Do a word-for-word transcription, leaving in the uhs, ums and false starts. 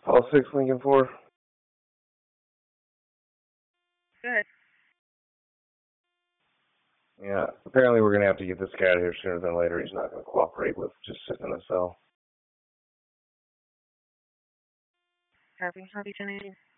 All six Lincoln four. Good. Yeah, apparently we're going to have to get this guy out of here sooner than later. He's not going to cooperate with just sitting in a cell. Copy. Copy ten eighty.